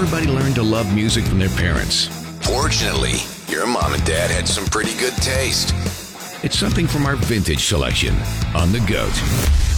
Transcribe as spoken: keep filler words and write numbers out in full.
everybody learned to love music from their parents. Fortunately, your mom and dad had some pretty good taste. It's something from our vintage selection on The Goat.